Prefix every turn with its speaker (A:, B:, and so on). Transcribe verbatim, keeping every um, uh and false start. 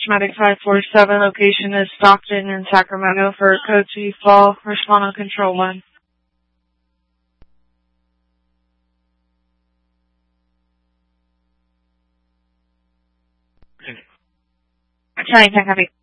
A: Medic five four seven, location is Stockton and Sacramento for code two fall. Respond on control one. Sorry, can't copy.